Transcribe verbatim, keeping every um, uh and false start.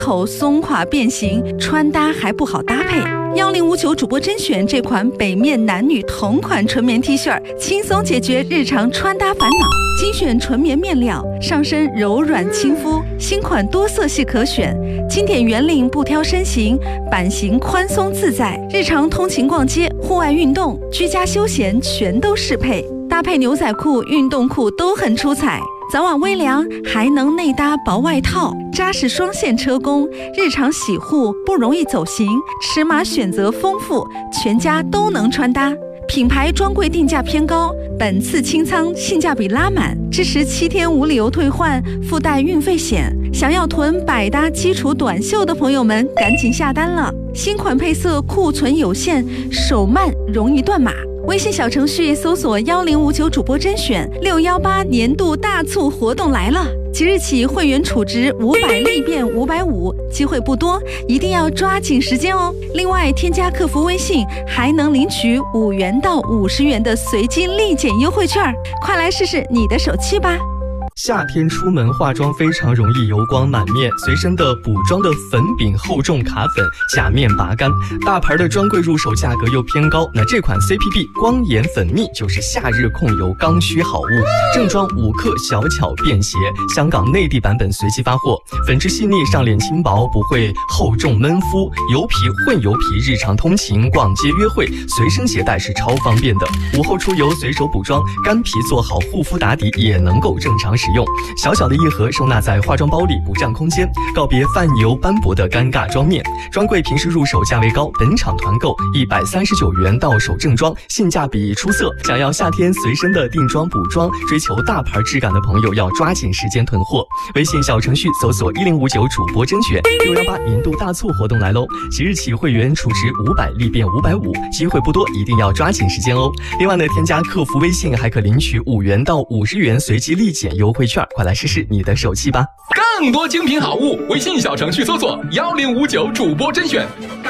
口松垮变形，穿搭还不好搭配。幺零五九主播甄选这款北面男女同款纯棉 T 恤，轻松解决日常穿搭烦恼。精选纯棉面料，上身柔软亲肤，新款多色系可选，经典圆领不挑身形，版型宽松自在，日常通勤逛街、户外运动、居家休闲全都适配，搭配牛仔裤、运动裤都很出彩。早晚微凉，还能内搭薄外套，扎实双线车工，日常洗护不容易走形，尺码选择丰富，全家都能穿搭。品牌专柜定价偏高，本次清仓性价比拉满，支持七天无理由退换，附带运费险。想要囤百搭基础短袖的朋友们，赶紧下单了！新款配色库存有限，手慢容易断码。微信小程序搜索幺零五九主播甄选，六幺八年度大促活动来了！即日起会员储值五百立变五百五，机会不多，一定要抓紧时间哦！另外，添加客服微信还能领取五元到五十元的随机立减优惠券，快来试试你的手气吧！ 夏天出门化妆非常容易油光满面，随身的补妆的粉饼厚重卡粉假面拔干，大牌的专柜入手价格又偏高，那这款 C P B 光眼粉蜜就是夏日控油刚需好物，正装五克小巧便携，香港内地版本随机发货，粉质细腻，上脸轻薄，不会厚重闷肤，油皮混油皮，日常通勤逛街约会随身携带是超方便的，午后出游随手补妆，干皮做好护肤打底也能够正常使用，小小的一盒收纳在化妆包里不占空间，告别泛油斑驳的尴尬妆面。专柜平时入手价位高，本场团购一百三十九元到手正装，性价比出色。想要夏天随身的定妆补妆，追求大牌质感的朋友要抓紧时间囤货。微信小程序搜索一零五九主播甄选，六幺八年度大促活动来喽！即日起会员储值五百立变五百五，机会不多，一定要抓紧时间哦。另外呢，添加客服微信还可领取五元到五十元随机立减优惠券，快来试试你的手气吧！ 更多精品好物，微信小程序搜索幺零五九主播甄选。